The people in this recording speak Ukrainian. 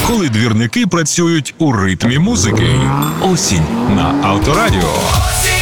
коли двірники працюють у ритмі музики. Осінь на Авторадіо.